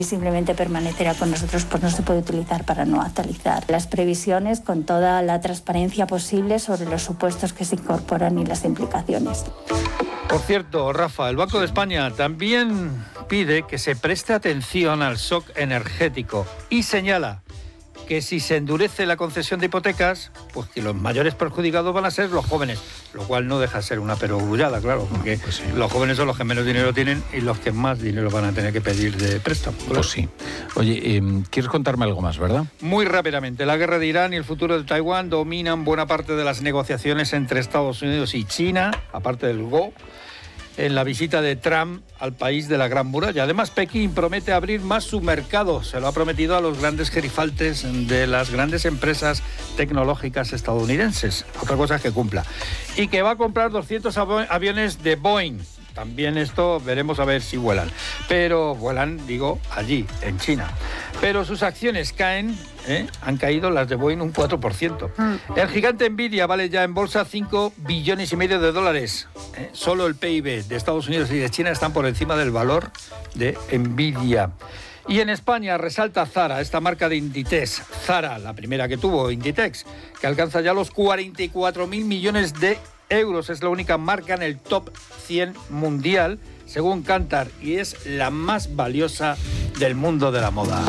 simplemente permanecerá con nosotros, pues no se puede utilizar para no actualizar las previsiones con toda la transparencia posible sobre los supuestos que se incorporan y las implicaciones. Por cierto, Rafa, el Banco de España también pide que se preste atención al shock energético y señala que si se endurece la concesión de hipotecas, pues que los mayores perjudicados van a ser los jóvenes, lo cual no deja de ser una perogrullada, claro, porque pues sí, los jóvenes son los que menos dinero tienen y los que más dinero van a tener que pedir de préstamo. Claro. Pues sí. Oye, ¿quieres contarme algo más, verdad? Muy rápidamente, la guerra de Irán y el futuro de Taiwán dominan buena parte de las negociaciones entre Estados Unidos y China, aparte del Go, en la visita de Trump al país de la Gran Muralla. Además, Pekín promete abrir más su mercado. Se lo ha prometido a los grandes gerifaltes de las grandes empresas tecnológicas estadounidenses. Otra cosa es que cumpla. Y que va a comprar 200 aviones de Boeing. También esto veremos a ver si vuelan. Pero vuelan, digo, allí, en China. Pero sus acciones caen, han caído las de Boeing un 4%. El gigante Nvidia vale ya en bolsa 5,5 billones de dólares. Solo el PIB de Estados Unidos y de China están por encima del valor de Nvidia. Y en España resalta Zara, esta marca de Inditex. Zara, la primera que tuvo, Inditex, que alcanza ya los 44.000 millones de euros. Es la única marca en el top 100 mundial, según Kantar, y es la más valiosa del mundo de la moda.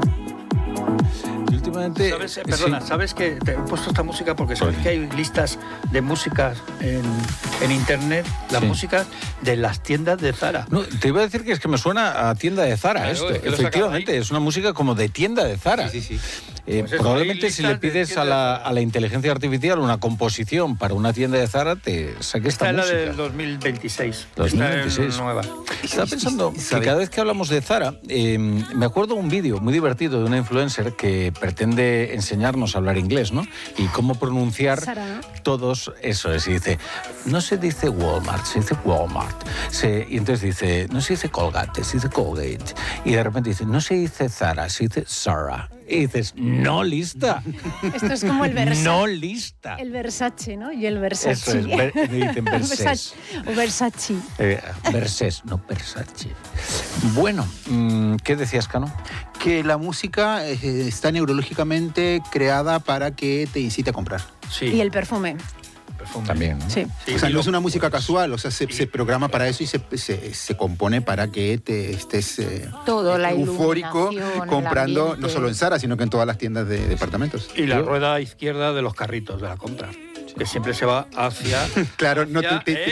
Últimamente, ¿Sabes que te he puesto esta música porque sabes que hay listas de música en internet, las músicas de las tiendas de Zara? No, te iba a decir que es que me suena a tienda de Zara, claro, esto. Efectivamente, es una música como de tienda de Zara. Sí. Pues probablemente si le pides a la inteligencia artificial una composición para una tienda de Zara, te saque esta música. Esta es la del 2026. 2026. Esta nueva. Estaba pensando que cada vez que hablamos de Zara, me acuerdo un vídeo muy divertido de una influencer que pretende enseñarnos a hablar inglés, ¿no? Y cómo pronunciar Zara. Todos, eso es, y dice, no se dice Walmart, se dice Walmart. Y entonces dice, no se dice Colgate, se dice Colgate. Y de repente dice, no se dice Zara, se dice Zara. Y dices, no lista. Esto es como el Versace. No lista. El Versace, ¿no? Y el Versace. Eso es, me dicen Versace. O Versace. Versace, no Versace. Bueno, ¿qué decías, Cano? Que la música está neurológicamente creada para que te incite a comprar. Sí. Y el perfume. También, ¿no? Sí. O sea, no es una música casual, o sea, se programa para eso y se compone para que te estés todo, la eufórico comprando, no solo en Zara, sino que en todas las tiendas de departamentos. Y la rueda izquierda de los carritos de la compra, que siempre se va hacia... Claro, no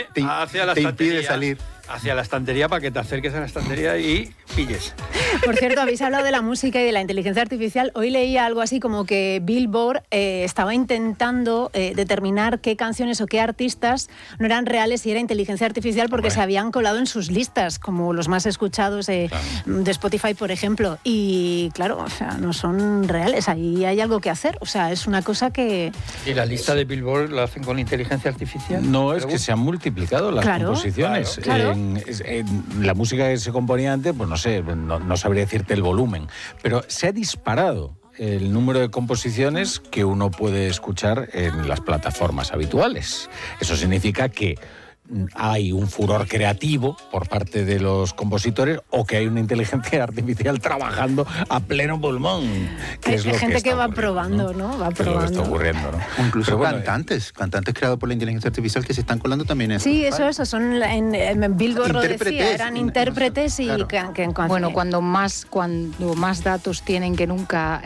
te impide salir. Hacia la estantería para que te acerques a la estantería y pilles. Por cierto, habéis hablado de la música y de la inteligencia artificial. Hoy leía algo así como que Billboard estaba intentando determinar qué canciones o qué artistas no eran reales y era inteligencia artificial porque se habían colado en sus listas, como los más escuchados de Spotify, por ejemplo. Y claro, o sea, no son reales. Ahí hay algo que hacer. O sea, es una cosa que... ¿Y la lista de Billboard la hacen con inteligencia artificial? No, es que se han multiplicado las composiciones. Claro. La música que se componía antes, pues no sé, no sabría decirte el volumen, pero se ha disparado el número de composiciones que uno puede escuchar en las plataformas habituales. Eso significa que hay un furor creativo por parte de los compositores o que hay una inteligencia artificial trabajando a pleno pulmón. Hay gente que va probando, ¿no? Va probando. Está ocurriendo, ¿no? O incluso cantantes creados por la inteligencia artificial que se están colando también en... Sí, eso, son en Billboard lo decía, eran intérpretes y... Claro. Bueno, cuando más datos tienen que nunca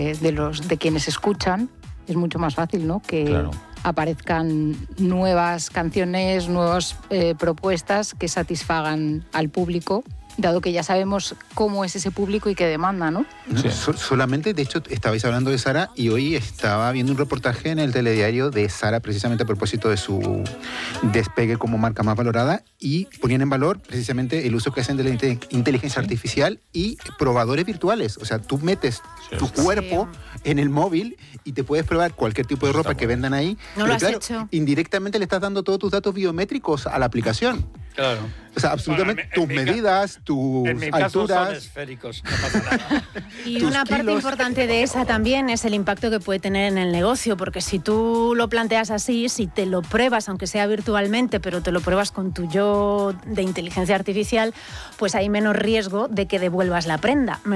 de quienes escuchan, es mucho más fácil, ¿no? Que aparezcan nuevas canciones, nuevas propuestas que satisfagan al público, dado que ya sabemos cómo es ese público y qué demanda, ¿no? Sí. Solamente, de hecho, estabais hablando de Zara y hoy estaba viendo un reportaje en el telediario de Zara precisamente a propósito de su despegue como marca más valorada y ponían en valor precisamente el uso que hacen de la inteligencia artificial y probadores virtuales. O sea, tú metes tu cuerpo en el móvil y te puedes probar cualquier tipo de ropa que vendan ahí. No lo has hecho. Indirectamente le estás dando todos tus datos biométricos a la aplicación. Claro. O sea, absolutamente tus medidas, tus en mi caso alturas. son esféricos, no pasa nada. Y una parte importante de esa también es el impacto que puede tener en el negocio, porque si tú lo planteas así, si te lo pruebas, aunque sea virtualmente, pero te lo pruebas con tu yo de inteligencia artificial, pues hay menos riesgo de que devuelvas la prenda.